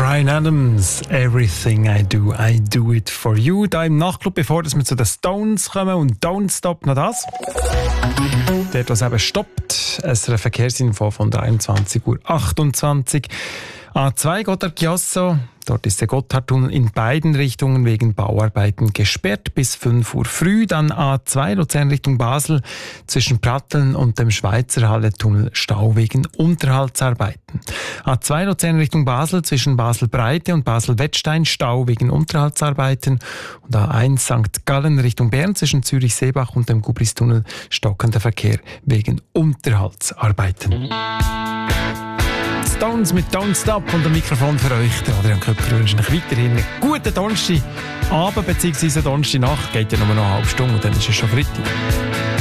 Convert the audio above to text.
Bryan Adams, Everything I do it for you. Da im Nachtclub, bevor wir zu den Stones kommen und Don't Stop, noch das. Dort, was eben stoppt, ein Verkehrsinfo von 23:28 Uhr. A2 Gotthard-Chiasso, dort ist der Gotthardtunnel in beiden Richtungen wegen Bauarbeiten gesperrt bis 5 Uhr früh. Dann A2 Luzern Richtung Basel zwischen Pratteln und dem Schweizer Halle-Tunnel Stau wegen Unterhaltsarbeiten. A2 Luzern Richtung Basel zwischen Basel-Breite und Basel-Wettstein Stau wegen Unterhaltsarbeiten. Und A1 St. Gallen Richtung Bern zwischen Zürich-Seebach und dem Gubristunnel stockender Verkehr wegen Unterhaltsarbeiten. Stones mit Don't Stop und am Mikrofon für euch, der Adrian Köpfer, wünsche euch weiterhin einen guten Donnerstagabend bzw. Donnerstagnacht. Geht ja nur noch eine halbe Stunde und dann ist es schon Freitag.